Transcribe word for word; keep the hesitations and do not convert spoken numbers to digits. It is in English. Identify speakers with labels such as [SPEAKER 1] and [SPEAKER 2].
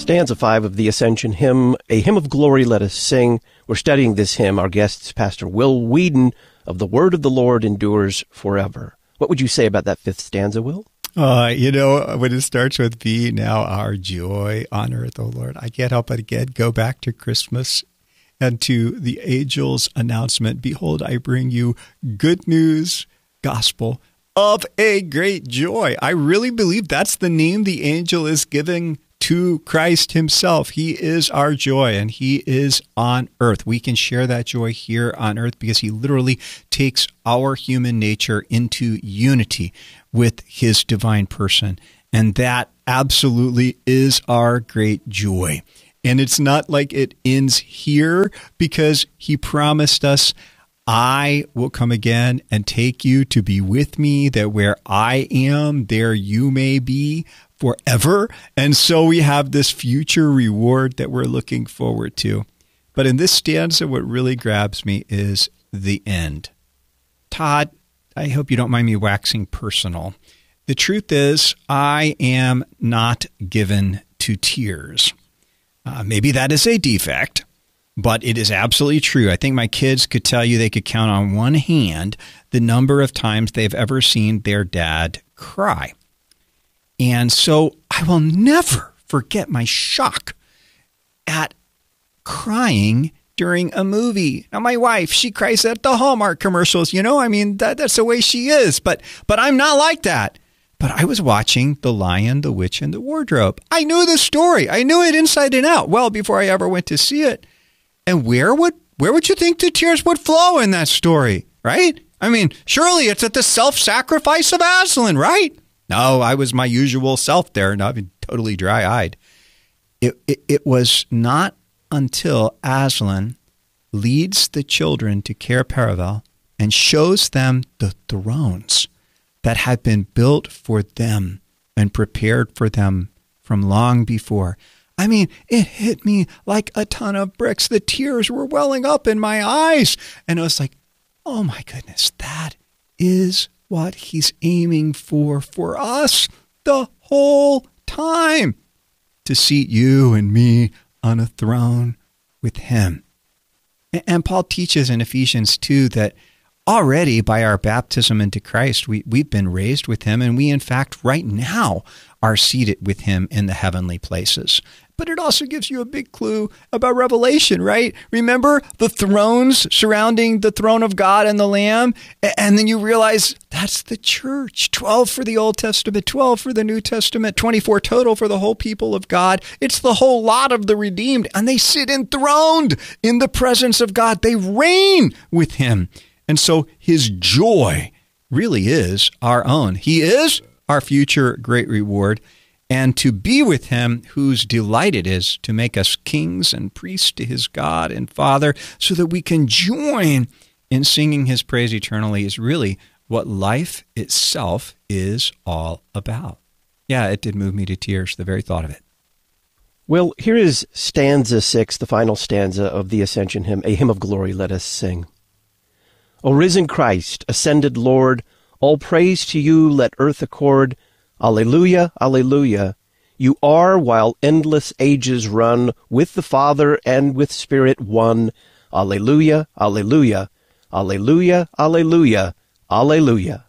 [SPEAKER 1] Stanza five of the Ascension Hymn, A Hymn of Glory Let Us Sing. We're studying this hymn. Our guest is Pastor Will Whedon of The Word of the Lord Endures Forever. What would you say about that fifth stanza, Will?
[SPEAKER 2] Uh, you know, when it starts with "Be now our joy on earth, O Lord," I can't help but again go back to Christmas and to the angel's announcement, "Behold, I bring you good news, gospel of a great joy." I really believe that's the name the angel is giving to Christ himself. He is our joy, and he is on earth. We can share that joy here on earth because he literally takes our human nature into unity with his divine person. And that absolutely is our great joy. And it's not like it ends here, because he promised us, "I will come again and take you to be with me, that where I am, there you may be forever." And so we have this future reward that we're looking forward to. But in this stanza, what really grabs me is the end. Todd, I hope you don't mind me waxing personal. The truth is, I am not given to tears. Uh, maybe that is a defect, but it is absolutely true. I think my kids could tell you they could count on one hand the number of times they've ever seen their dad cry. And so I will never forget my shock at crying during a movie. Now, my wife, she cries at the Hallmark commercials. You know, I mean, that, that's the way she is. But but I'm not like that. But I was watching The Lion, the Witch, and the Wardrobe. I knew the story. I knew it inside and out well before I ever went to see it. And where would where would you think the tears would flow in that story, right? I mean, surely it's at the self-sacrifice of Aslan, right? No, I was my usual self there, and I've been totally dry-eyed. It, it, it was not until Aslan leads the children to Cair Paravel and shows them the thrones that had been built for them and prepared for them from long before. I mean, it hit me like a ton of bricks. The tears were welling up in my eyes. And I was like, oh my goodness, that is what he's aiming for for us the whole time. To seat you and me on a throne with him. And Paul teaches in Ephesians two that already by our baptism into Christ, we, we've been raised with him, and we, in fact, right now are seated with him in the heavenly places. But it also gives you a big clue about Revelation, right? Remember the thrones surrounding the throne of God and the Lamb? And then you realize that's the church. twelve for the Old Testament, twelve for the New Testament, twenty-four total for the whole people of God. It's the whole lot of the redeemed, and they sit enthroned in the presence of God. They reign with him. And so his joy really is our own. He is our future great reward. And to be with him, whose delight it is to make us kings and priests to his God and Father, so that we can join in singing his praise eternally, is really what life itself is all about. Yeah, it did move me to tears, the very thought of it.
[SPEAKER 1] Well, here is stanza six, the final stanza of the Ascension Hymn, A Hymn of Glory Let Us Sing. O risen Christ, ascended Lord, all praise to you let earth accord. Alleluia, alleluia. You are, while endless ages run, with the Father and with Spirit one. Alleluia, alleluia. Alleluia, alleluia, alleluia.